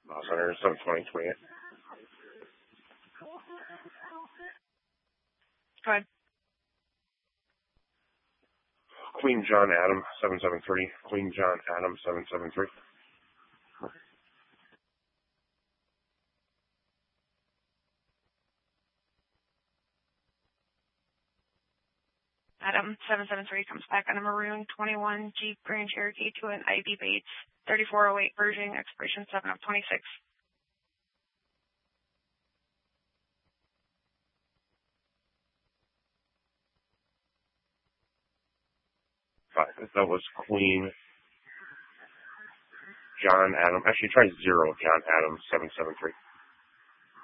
Center 72028. Go ahead. Queen John Adam 773. Queen John Adam 773. Adam 773 comes back on a maroon 21 Jeep Grand Cherokee to an Ivy Bates 3408 Pershing, expiration 7 of 26. That was Queen John Adam. Actually, try 0 John Adam 773.